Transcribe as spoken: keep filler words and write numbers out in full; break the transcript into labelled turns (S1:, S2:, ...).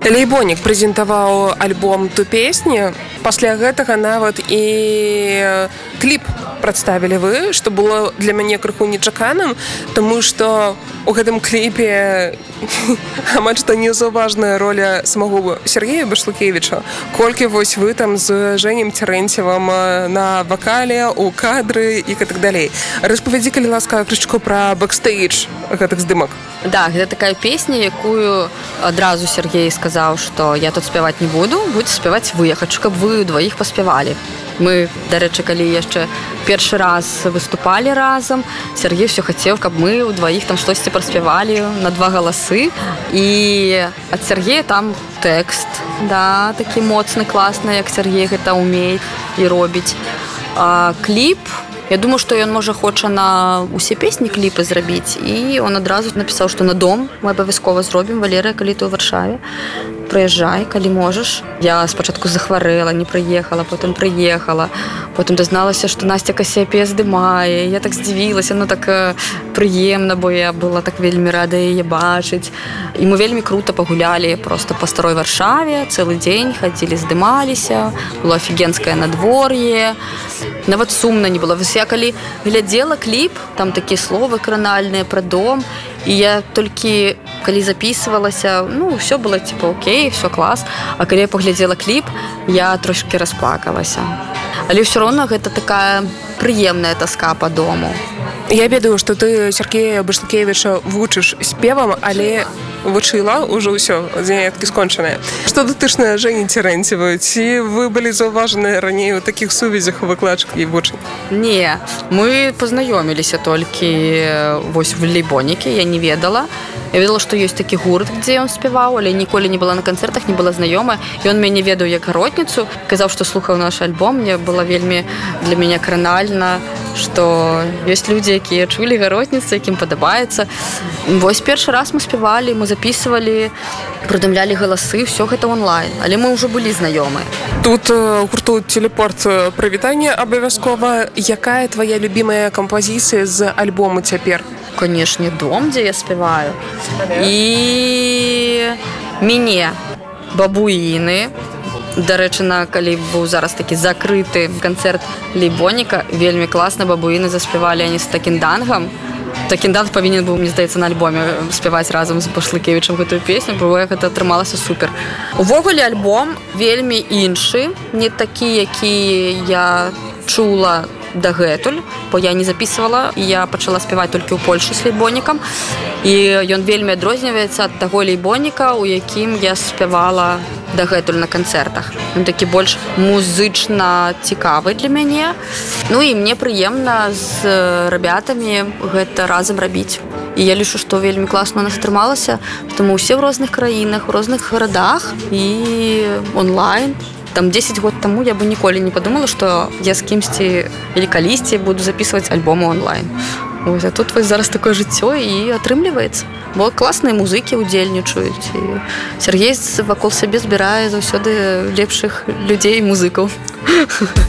S1: Лейбонік прэзентаваў альбом «Ту песні». Пасля гэтага нават і кліп прадставілі вы, што было для мяне крыху нечаканым, таму што у гэтым кліпе амаль што незаўважная роля самого Сергея Башлыкевіча. Колькі вось вы там з Жэнем Цярэнцевым на вакале, у кадры і так далей. Распавядзі, калі ласка, крышку пра бэкстэйдж гэтых здымак.
S2: Да, гэта такая песня, якую адразу Сергей сказаў, што я тут спяваць не буду, будзе спяваць вы, я хачу, каб вы ўдваіх паспявалі. Мы, дарэчы, калі яшчэ першы раз выступалі разам, Сергей ўсё хацеў, каб мы ўдваіх там штосьці праспявалі на два галасы. І ад Сергея там тэкст, да, такі моцны, класны, як Сергей гэта ўмее і робіць. А кліп, я думаю, што ён можа хоча на усе песні кліпы зрабіць, і он адразу напісаў, што на дом мы абавязкова зробім. Валерыя, калі ты ў Варшаве, прыязджай, калі можаш. Я спачатку захварэла, не прыехала, потым прыехала, потым дазналася, што Насця Касіяпія здымае. Я так здзівілася, ну так прыемна, бо я была так вельмі рада яе бачыць. І мы вельмі крута пагулялі проста па старой Варшаве, цэлы дзень хадзілі, здымаліся, было афігенскае надвор'е, нават сумна не было. Я калі глядзела кліп, там такія словы кранальныя пра дом, і я толькі, калі запісвалася, ну, ўсё было, типа, окей, все клас. А калі я паглядзела кліп, я трошки расплакалася. Але ўсё роўна гэта такая прыемная таска па дому.
S1: Я ведаю, што ты Сергея Башлыкевіча вучыш спевам, але вучыла ўжо ўсё, заняткі скончаныя. Што датычна Жэні Цярэнцеву, ці вы былі заўважаныя раней у такіх сувязях выкладчык і вучань?
S2: Не, мы пазнаёміліся толькі вось в Лейбоніке, я не ведала. Я ведала, што ёсць такі гурт, дзе ён спяваў, але ніколі не была на канцэртах, не была знаёмая. І он мяне ведаў як гаротніцу, казаў, што слухаў наш альбом. Мне было вельмі для мяне кранальна, што ёсць людзі, якія чулі гаротніцы, якім падабаецца. Вось першы раз мы спявалі, мы записывали, прыдумлялі галасы, все гэта онлайн, але мы ўжо былі знаёмыя.
S1: Тут у гурту «Телепорт» прывітанне абавязкова. Якая твоя любимая кампазіцыя з альбому цяпер?
S2: Канешне, «Дом», дзе я спяваю. І мяне «Бабуіны». Дарэчы, на калі быў зараз такі закрыты канцэрт Лейбоніка, вельмі класна «Бабуіны» заспявалі они з Такіндангам. Такінданг павінен быў, мне здаецца, на альбоме спяваць разам з Башлыкевічам гэтую песню, бо гэта атрымалася супер. Увогуле альбом вельмі іншы, не такі, які я чула дагэтуль, бо я не записывала, я пачала спяваць толькі ў Польшы з Лейбонікам, і ён вельмі адрозніваецца ад таго Лейбоніка, у якім я спявала дагэтуль на канцэртах. Ён такі больш музычна цікавы для мяне. Ну і мне прыемна з рабятамі гэта разам рабіць. І я лічу, што вельмі класна у нас атрымалася, што мы ўсе ў розных краінах, у розных гарадах і онлайн. Там дзесяць год таму я бы ніколі не падумала, што я з кімсьці или калісьці буду записываць альбомы онлайн. Ось, а тут вось зараз такое жыццё і атрымліваецца. Бо класныя музыкі удзельнічаюць. І Сергей вакол сябе збірае заўсёды лепшых людзей і музыкаў.